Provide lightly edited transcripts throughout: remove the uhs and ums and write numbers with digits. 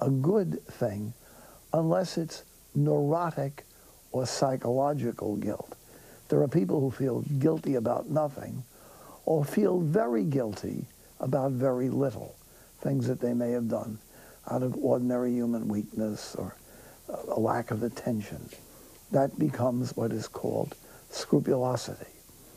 a good thing unless it's neurotic or psychological guilt. There are people who feel guilty about nothing or feel very guilty about very little, things that they may have done out of ordinary human weakness or a lack of attention. That becomes what is called scrupulosity.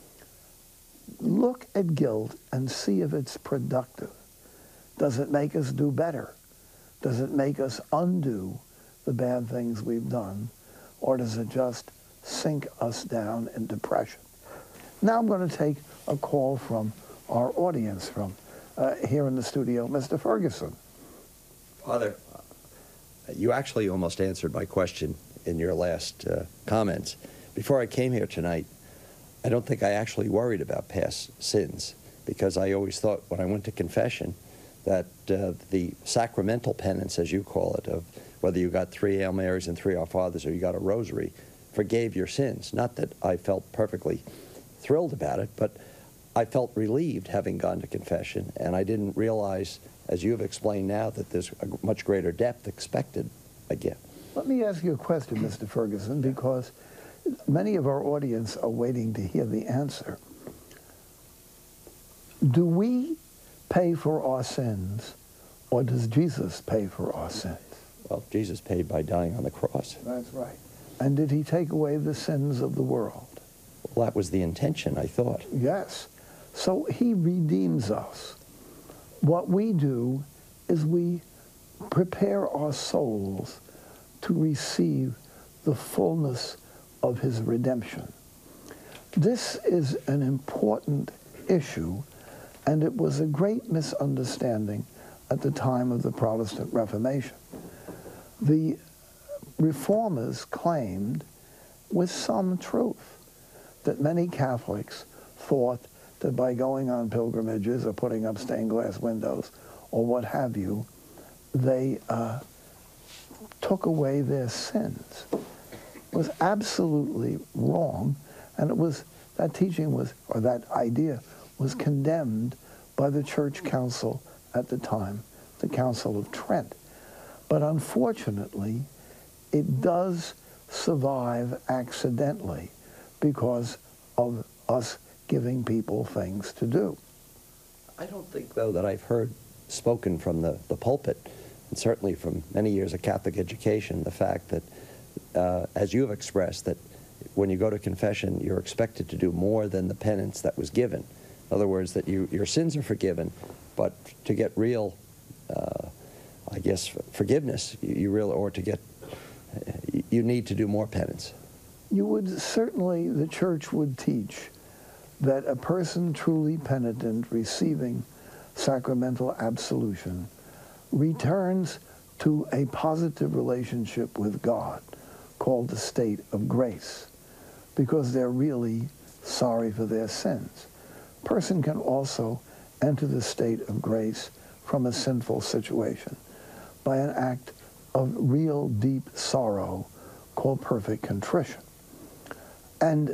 Look at guilt and see if it's productive. Does it make us do better? Does it make us undo the bad things we've done? Or does it just sink us down in depression? Now I'm going to take a call from our audience from here in the studio, Mr. Ferguson. Father, you actually almost answered my question in your last comments. Before I came here tonight, I don't think I actually worried about past sins, because I always thought when I went to confession that the sacramental penance, as you call it, of whether you got 3 Hail Marys and 3 Our Fathers or you got a rosary, forgave your sins. Not that I felt perfectly thrilled about it, but I felt relieved having gone to confession, and I didn't realize, as you have explained now, that there's a much greater depth expected again. Let me ask you a question, Mr. Ferguson, because many of our audience are waiting to hear the answer. Do we pay for our sins, or does Jesus pay for our sins? Well, Jesus paid by dying on the cross. That's right. And did he take away the sins of the world? Well, that was the intention, I thought. Yes. So he redeems us. What we do is we prepare our souls to receive the fullness of his redemption. This is an important issue, and it was a great misunderstanding at the time of the Protestant Reformation. The Reformers claimed, with some truth, that many Catholics thought that by going on pilgrimages or putting up stained glass windows or what have you, they took away their sins. It was absolutely wrong, and it was, that teaching was, or that idea was condemned by the church council at the time, the Council of Trent. But unfortunately, it does survive accidentally because of us giving people things to do. I don't think, though, that I've heard spoken from the pulpit, and certainly from many years of Catholic education, the fact that, as you have expressed, that when you go to confession, you're expected to do more than the penance that was given. In other words, that your sins are forgiven, but to get real, I guess, forgiveness, or to get, you need to do more penance. You would certainly, the church would teach that a person truly penitent receiving sacramental absolution returns to a positive relationship with God called the state of grace, because they're really sorry for their sins. A person can also enter the state of grace from a sinful situation by an act of real deep sorrow called perfect contrition. And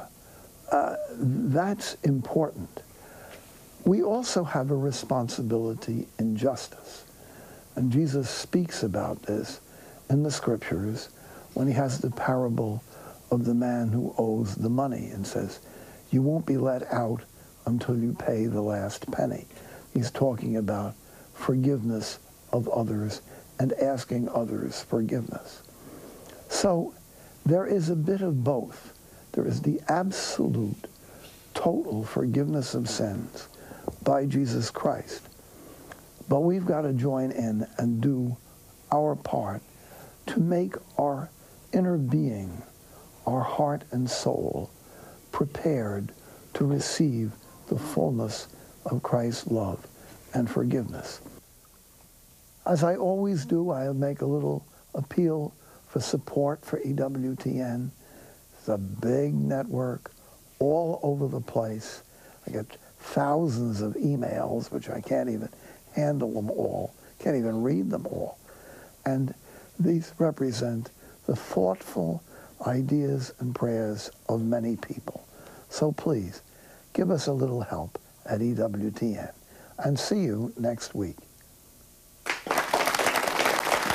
that's important. We also have a responsibility in justice. And Jesus speaks about this in the scriptures when he has the parable of the man who owes the money and says, you won't be let out until you pay the last penny. He's talking about forgiveness of others and asking others forgiveness. So there is a bit of both. There is the absolute, total forgiveness of sins by Jesus Christ. But we've got to join in and do our part to make our inner being, our heart and soul, prepared to receive the fullness of Christ's love and forgiveness. As I always do, I make a little appeal for support for EWTN. It's a big network all over the place. I get thousands of emails, which I can't even handle them all, can't even read them all. And these represent the thoughtful ideas and prayers of many people. So please, give us a little help at EWTN. And see you next week.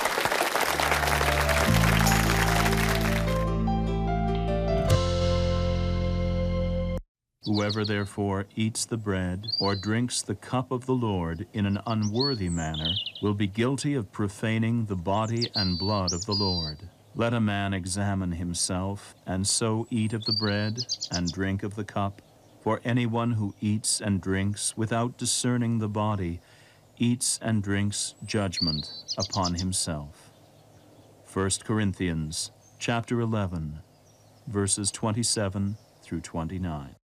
Whoever therefore eats the bread or drinks the cup of the Lord in an unworthy manner will be guilty of profaning the body and blood of the Lord. Let a man examine himself, and so eat of the bread and drink of the cup. For anyone who eats and drinks without discerning the body eats and drinks judgment upon himself. 1 Corinthians chapter 11, verses 27 through 29.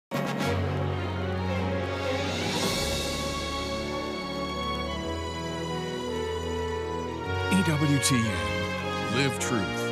EWTN. Live truth.